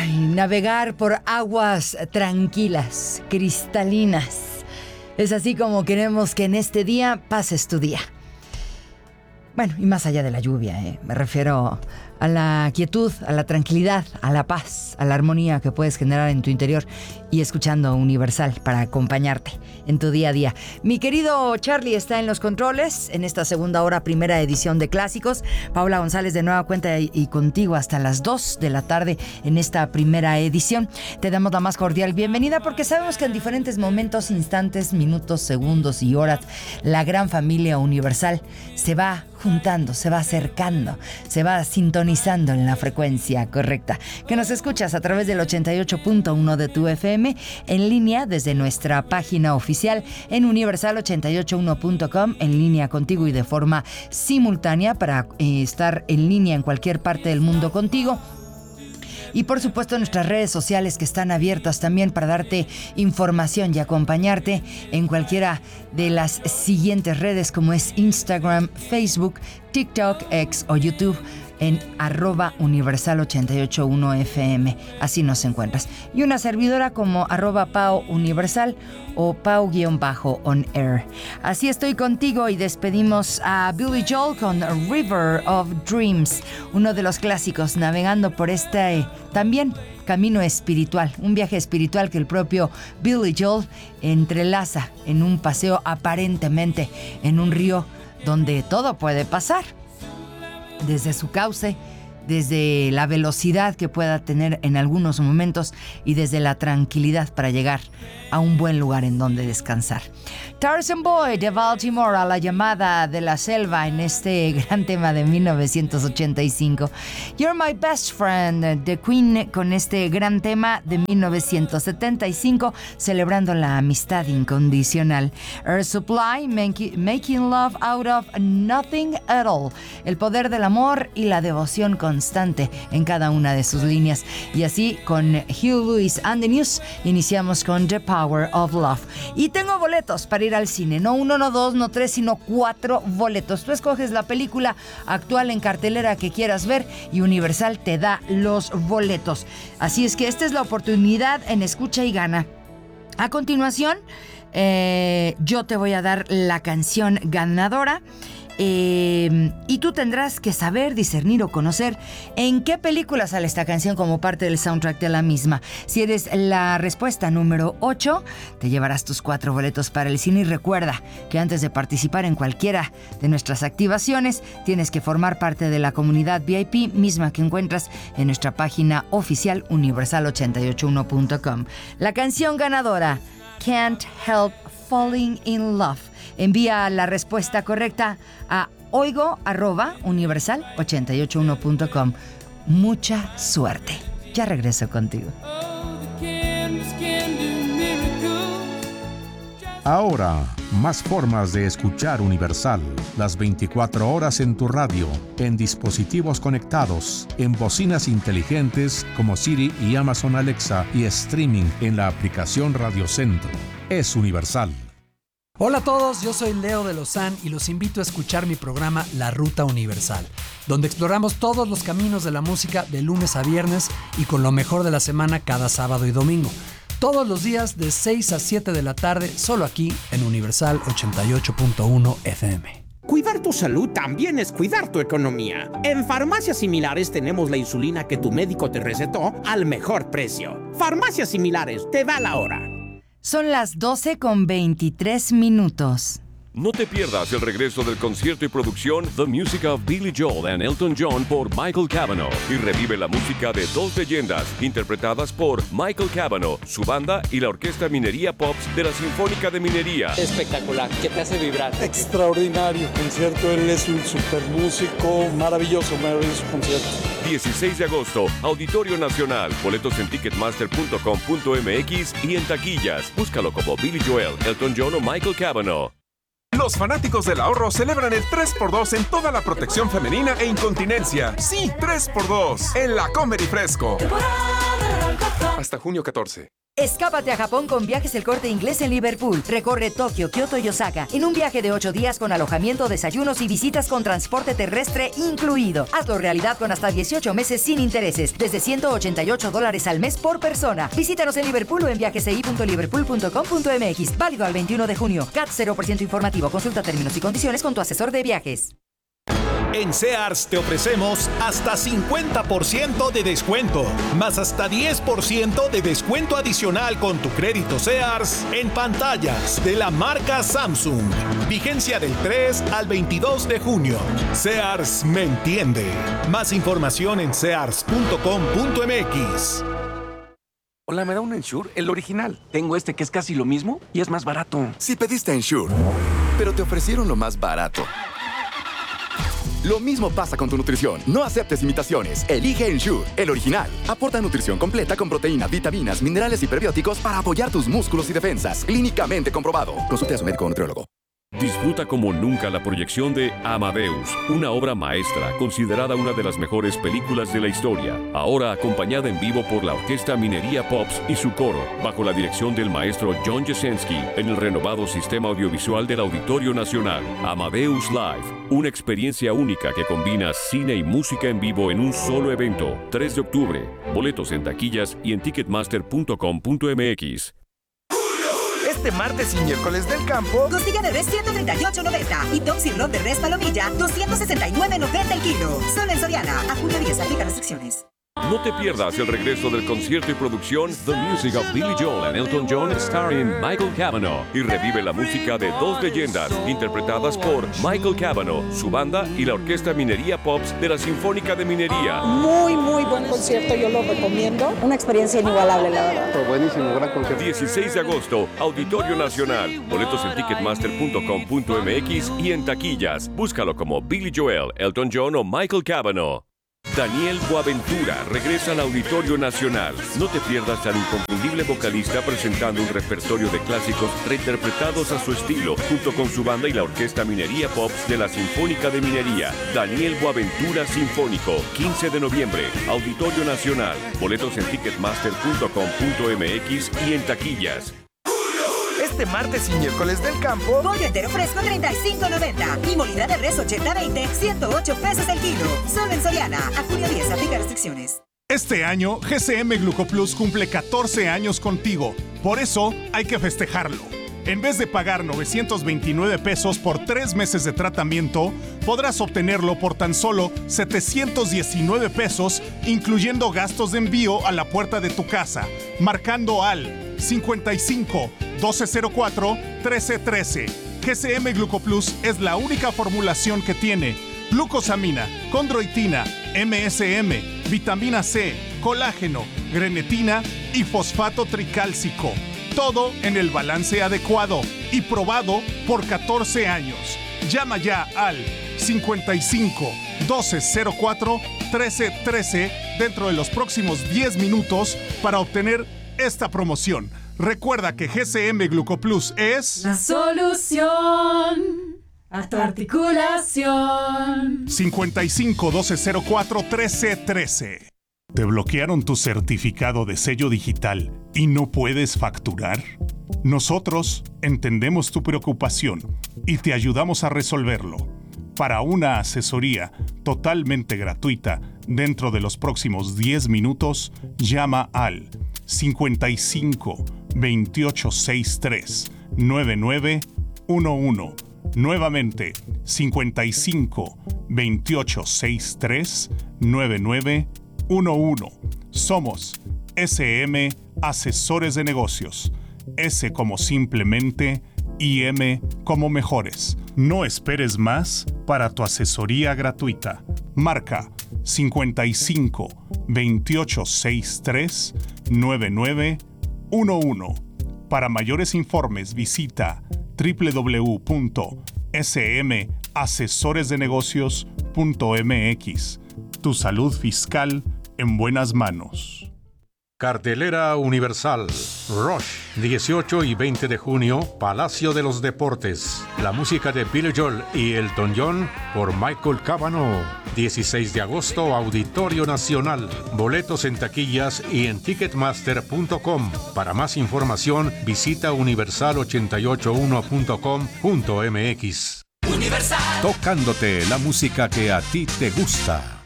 Navegar por aguas tranquilas, cristalinas. Es así como queremos que en este día pases tu día. Bueno, y más allá de la lluvia, me refiero a la quietud, a la tranquilidad, a la paz, a la armonía que puedes generar en tu interior y escuchando Universal para acompañarte en tu día a día. Mi querido Charlie está en los controles en esta segunda hora, primera edición de Clásicos. Paula González de nueva cuenta y contigo hasta las 2 de la tarde en esta primera edición. Te damos la más cordial bienvenida porque sabemos que en diferentes momentos, instantes, minutos, segundos y horas, la gran familia Universal se va juntando, se va acercando, se va sintonizando en la frecuencia correcta. Que nos escuchas a través del 88.1 de tu FM, en línea desde nuestra página oficial en universal881.com, en línea contigo y de forma simultánea para estar en línea en cualquier parte del mundo contigo. Y por supuesto nuestras redes sociales que están abiertas también para darte información y acompañarte en cualquiera de las siguientes redes como es Instagram, Facebook, TikTok, X o YouTube en @universal881fm. Así nos encuentras. Y una servidora como @PauUniversal o Pau_on air. Así estoy contigo y despedimos a Billy Joel con River of Dreams, uno de los clásicos, navegando por este también camino espiritual, un viaje espiritual que el propio Billy Joel entrelaza en un paseo aparentemente en un río donde todo puede pasar. Desde su cauce, desde la velocidad que pueda tener en algunos momentos y desde la tranquilidad para llegar a un buen lugar en donde descansar. Tarzan Boy de Baltimore, a la llamada de la selva en este gran tema de 1985. You're My Best Friend de Queen con este gran tema de 1975, celebrando la amistad incondicional. Air Supply, Making Love Out of Nothing at All, el poder del amor y la devoción constante en cada una de sus líneas. Y así con Hugh Lewis and the News iniciamos con The Power of Love. Y tengo boletos para ir al cine, no uno, no dos, no tres, sino 4 boletos. Tú escoges la película actual en cartelera que quieras ver y Universal te da los boletos. Así es que esta es la oportunidad en Escucha y Gana. A continuación, yo te voy a dar la canción ganadora. Y tú tendrás que saber, discernir o conocer en qué película sale esta canción como parte del soundtrack de la misma. Si eres la respuesta número 8, te llevarás tus 4 boletos para el cine. Y recuerda que antes de participar en cualquiera de nuestras activaciones, tienes que formar parte de la comunidad VIP, misma que encuentras en nuestra página oficial universal881.com. La canción ganadora, Can't Help Falling in Love. Envía la respuesta correcta a oigo@universal881.com. Mucha suerte. Ya regreso contigo. Ahora, más formas de escuchar Universal. Las 24 horas en tu radio, en dispositivos conectados, en bocinas inteligentes como Siri y Amazon Alexa y streaming en la aplicación Radio Centro. Es Universal. Hola a todos, yo soy Leo de Lozán y los invito a escuchar mi programa La Ruta Universal, donde exploramos todos los caminos de la música de lunes a viernes y con lo mejor de la semana cada sábado y domingo. Todos los días de 6 a 7 de la tarde, solo aquí en Universal 88.1 FM. Cuidar tu salud también es cuidar tu economía. En Farmacias Similares tenemos la insulina que tu médico te recetó al mejor precio. Farmacias Similares, te da la hora. Son las 12:23. No te pierdas el regreso del concierto y producción The Music of Billy Joel and Elton John por Michael Cavanaugh y revive la música de 2 leyendas interpretadas por Michael Cavanaugh, su banda y la Orquesta Minería Pops de la Sinfónica de Minería. Espectacular, ¿qué te hace vibrar? Extraordinario concierto, él es un super músico, maravilloso concierto. 16 de agosto, Auditorio Nacional. Boletos en ticketmaster.com.mx y en taquillas. Búscalo como Billy Joel, Elton John o Michael Cavanaugh. Los fanáticos del ahorro celebran el 3x2 en toda la protección femenina e incontinencia. Sí, 3x2 en la Comer y Fresco. Hasta junio 14. Escápate a Japón con Viajes El Corte Inglés en Liverpool. Recorre Tokio, Kioto y Osaka en un viaje de 8 días con alojamiento, desayunos y visitas con transporte terrestre incluido. Hazlo realidad con hasta 18 meses sin intereses, desde $188 al mes por persona. Visítanos en Liverpool o en viajesei.liverpool.com.mx. Válido al 21 de junio. CAT 0% informativo. Consulta términos y condiciones con tu asesor de viajes. En Sears te ofrecemos hasta 50% de descuento, más hasta 10% de descuento adicional con tu crédito Sears en pantallas de la marca Samsung. Vigencia del 3 al 22 de junio. Sears me entiende. Más información en sears.com.mx. Hola, ¿me da un Ensure? El original. Tengo este que es casi lo mismo y es más barato. Sí pediste Ensure, pero te ofrecieron lo más barato. Lo mismo pasa con tu nutrición. No aceptes imitaciones. Elige Ensure, el original. Aporta nutrición completa con proteína, vitaminas, minerales y prebióticos para apoyar tus músculos y defensas. Clínicamente comprobado. Consulte a su médico o nutriólogo. Disfruta como nunca la proyección de Amadeus, una obra maestra considerada una de las mejores películas de la historia. Ahora acompañada en vivo por la Orquesta Minería Pops y su coro, bajo la dirección del maestro John Jasenski, en el renovado sistema audiovisual del Auditorio Nacional. Amadeus Live, una experiencia única que combina cine y música en vivo en un solo evento. 3 de octubre. Boletos en taquillas y en ticketmaster.com.mx. Este martes y miércoles del campo, costilla de res 138.90 y top sirloin de res palomilla 269.90 el kilo. Solo en Soriana. A junio 10 aplica restricciones. No te pierdas el regreso del concierto y producción The Music of Billy Joel and Elton John starring Michael Cavanaugh y revive la música de 2 leyendas interpretadas por Michael Cavanaugh, su banda y la Orquesta Minería Pops de la Sinfónica de Minería. Muy buen concierto, yo lo recomiendo. Una experiencia inigualable, la verdad. Buenísimo, gran concierto. 16 de agosto, Auditorio Nacional. Boletos en ticketmaster.com.mx y en taquillas. Búscalo como Billy Joel, Elton John o Michael Cavanaugh. Daniel Boaventura regresa al Auditorio Nacional. No te pierdas al inconfundible vocalista presentando un repertorio de clásicos reinterpretados a su estilo, junto con su banda y la Orquesta Minería Pops de la Sinfónica de Minería. Daniel Boaventura Sinfónico, 15 de noviembre, Auditorio Nacional. Boletos en ticketmaster.com.mx y en taquillas. Este martes y miércoles del campo, pollo entero fresco 35.90 y molida de res 80-20, 108 pesos el kilo. Solo en Soriana. A junio 10 aplica restricciones. Este año, GCM Glucoplus cumple 14 años contigo. Por eso, hay que festejarlo. En vez de pagar 929 pesos por 3 meses de tratamiento, podrás obtenerlo por tan solo 719 pesos, incluyendo gastos de envío a la puerta de tu casa, marcando al 55 1204 1313. GCM Glucoplus es la única formulación que tiene glucosamina, condroitina, MSM, vitamina C, colágeno, grenetina y fosfato tricálcico. Todo en el balance adecuado y probado por 14 años. Llama ya al 55 1204 1313 dentro de los próximos 10 minutos para obtener esta promoción. Recuerda que GCM Glucoplus es la solución a tu articulación. 55 1204 1313. ¿Te bloquearon tu certificado de sello digital y no puedes facturar? Nosotros entendemos tu preocupación y te ayudamos a resolverlo. Para una asesoría totalmente gratuita dentro de los próximos 10 minutos, llama al 55 2863 9911. Nuevamente, 55 2863 9911. Somos SM Asesores de Negocios. S como simplemente y M como mejores. No esperes más para tu asesoría gratuita. Marca 55 2863 9911. Para mayores informes visita www.smasesoresdenegocios.mx. Tu salud fiscal en buenas manos. Cartelera Universal. Rush, 18 y 20 de junio, Palacio de los Deportes. La música de Billy Joel y Elton John por Michael Cavanaugh. 16 de agosto, Auditorio Nacional. Boletos en taquillas y en ticketmaster.com. Para más información, visita universal881.com.mx. Universal. Tocándote la música que a ti te gusta.